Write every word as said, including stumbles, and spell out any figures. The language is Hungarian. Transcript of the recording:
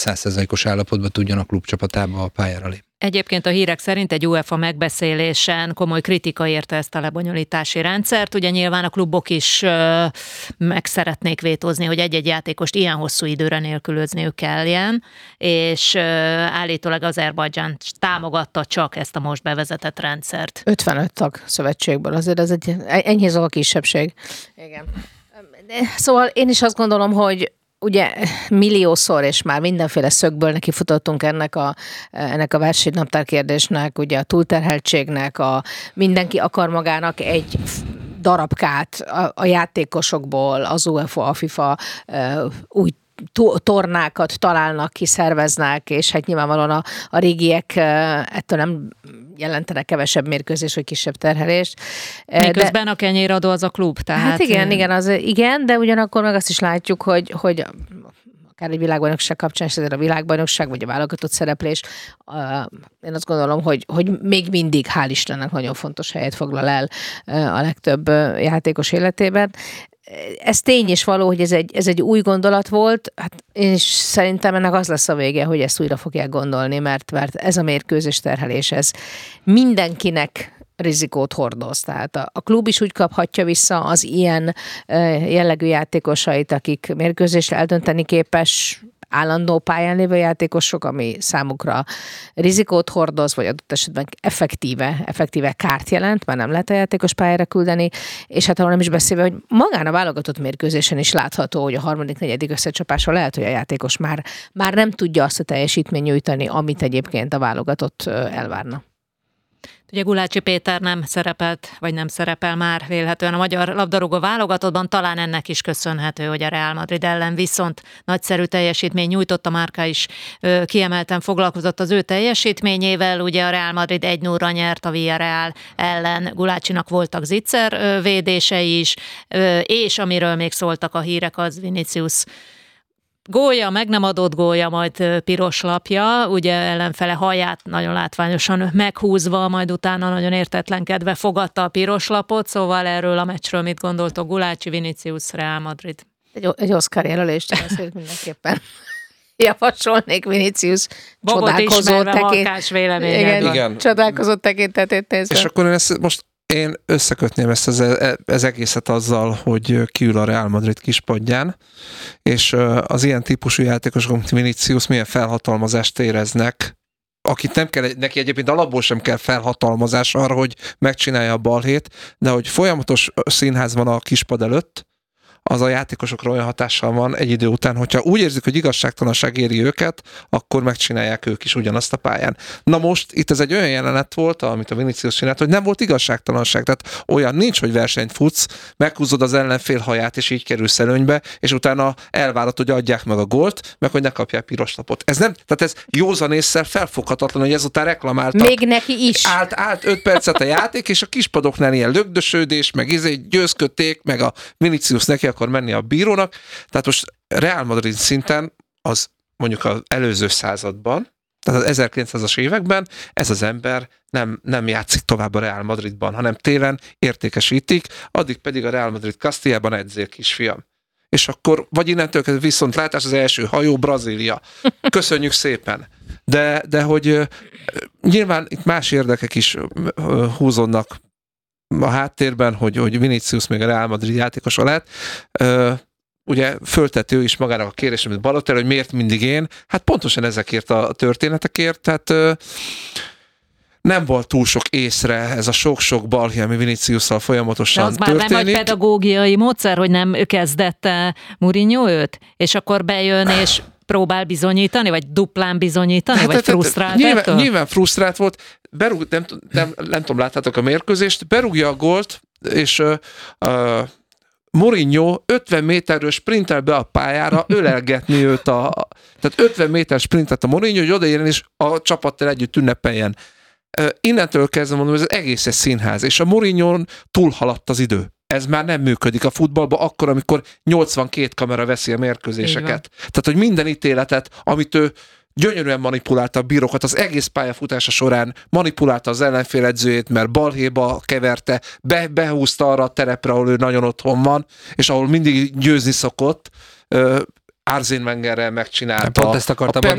száz százalékos állapotban tudjon a klubcsapatába a pályára lépni. Egyébként a hírek szerint egy UEFA megbeszélésen komoly kritika érte ezt a lebonyolítási rendszert. Ugye nyilván a klubok is ö, meg szeretnék vétózni, hogy egy-egy játékost ilyen hosszú időre nélkülözniük kelljen, és ö, állítólag Azerbajdzsán támogatta csak ezt a most bevezetett rendszert. ötvenöt tag szövetségből, azért ez egy enyhézó a kisebbség. Igen. Szóval én is azt gondolom, hogy ugye milliószor és már mindenféle szögből nekifutottunk ennek a, ennek a versenynaptár kérdésnek, ugye a túlterheltségnek, a mindenki akar magának egy darabkát a, a játékosokból, az UEFA, a FIFA új tornákat találnak ki, szerveznek, és hát nyilvánvalóan a, a régiek ettől nem jelentenek kevesebb mérkőzés, vagy kisebb terhelést. Miközben de, a kenyéradó az a klub, tehát... Hát igen, igen, az, igen, de ugyanakkor meg azt is látjuk, hogy, hogy akár egy világbajnokság kapcsán, és ezért a világbajnokság, vagy a válogatott szereplés, én azt gondolom, hogy, hogy még mindig, hál' Istennek, nagyon fontos helyet foglal el a legtöbb játékos életében. Ez tény is való, hogy ez egy, ez egy új gondolat volt, hát én is szerintem ennek az lesz a vége, hogy ezt újra fogják gondolni, mert, mert ez a mérkőzés terhelés, ez mindenkinek rizikót hordoz. Tehát a, a klub is úgy kaphatja vissza az ilyen jellegű játékosait, akik mérkőzést eldönteni képes, állandó pályán lévő játékosok, ami számukra rizikót hordoz, vagy adott esetben effektíve, effektíve kárt jelent, mert nem lehet a játékos pályára küldeni, és hát arról nem is beszélve, hogy magán a válogatott mérkőzésen is látható, hogy a harmadik, negyedik összecsapásra lehet, hogy a játékos már, már nem tudja azt a teljesítményt nyújtani, amit egyébként a válogatott elvárna. Ugye Gulácsi Péter nem szerepelt, vagy nem szerepel már vélhetően a magyar labdarúgó válogatottban, talán ennek is köszönhető, hogy a Real Madrid ellen viszont nagyszerű teljesítmény nyújtott, a Márka is ö, kiemelten foglalkozott az ő teljesítményével, ugye a Real Madrid egy nullra nyert a Villarreal ellen, Gulácsinak voltak zicser ö, védései is, ö, és amiről még szóltak a hírek, az Vinicius gólya, meg nem adott gólya, majd piros lapja, ugye ellenfele haját nagyon látványosan meghúzva, majd utána nagyon értetlenkedve fogadta a piros lapot, szóval erről a meccsről mit gondoltok? Gulácsi, Vinicius, Real Madrid? Egy, egy Oscar jelölést azért mindenképpen javasolnék Vinicius csodálkozó tekint... Igen. csodálkozó tekintetét nézve. És akkor én ezt most én összekötném ezt az, ez egészet azzal, hogy kiül a Real Madrid kispadján, és az ilyen típusú játékosok, mint Vinicius, milyen felhatalmazást éreznek, akit nem kell, neki egyébként alapból sem kell felhatalmazás arra, hogy megcsinálja a balhét, de hogy folyamatos színház van a kispad előtt, az a játékosokra olyan hatással van egy idő után, hogyha úgy érzik, hogy igazságtalanság éri őket, akkor megcsinálják ők is ugyanazt a pályán. Na most itt ez egy olyan jelenet volt, amit a Vinicius csinált, hogy nem volt igazságtalanság, tehát olyan nincs, hogy versenyt futsz, meghúzod az ellenfél haját, és így kerülsz előnybe, és utána elvárod, hogy adják meg a gólt, meg hogy ne kapják piros lapot. Ez nem, tehát ez józan ésszel felfoghatatlan, hogy ezután reklamáltak. Még neki is. Állt, állt öt percet a játék, és a kispadoknál ilyen lögdösödés, meg izé győzködték, meg a Vinicius neki akar menni a bírónak. Tehát most Real Madrid szinten az mondjuk az előző században, tehát az ezerkilencszázas években ez az ember nem, nem játszik tovább a Real Madridban, hanem télen értékesítik, addig pedig a Real Madrid Castillában edzél, kisfiam. És akkor, vagy innentől kezdve viszont látás az első hajó, Brazília. Köszönjük szépen. De, de hogy nyilván itt más érdekek is húzódnak a háttérben, hogy, hogy Vinicius még a Real Madrid játékosa lett. Ö, ugye föltett ő is magának a kérdést, amit Balotelli, hogy miért mindig én. Hát pontosan ezekért a történetekért, tehát ö, nem volt túl sok észre ez a sok-sok balhé, ami Viniciusszal folyamatosan történik. De az történik. Már nem egy pedagógiai módszer, hogy nem kezdette Mourinho őt, és akkor bejön és próbál bizonyítani, vagy duplán bizonyítani, hát, vagy frusztrált nyilván, ettől? Nyilván frusztrált volt. Berúg, nem, nem, nem tudom, láttátok a mérkőzést, berúgja a gólt, és uh, uh, Mourinho ötven méterről sprintel be a pályára, ölelgetni őt a... Tehát ötven méter sprintet a Mourinho, hogy odaérjen, és a csapattal együtt ünnepeljen. Uh, innentől kezdve mondom, hogy ez egész egy színház, és a Mourinhón túlhaladt az idő. Ez már nem működik a futballban akkor, amikor nyolcvankét kamera veszi a mérkőzéseket. Tehát, hogy minden ítéletet, amit ő gyönyörűen manipulálta a bírókat, az egész pályafutása során manipulálta az ellenfél edzőjét, mert balhéba keverte, be, behúzta arra a terepre, ahol ő nagyon otthon van, és ahol mindig győzni szokott. Arsene Wengerrel megcsinálta. Pont ezt akartam mondani,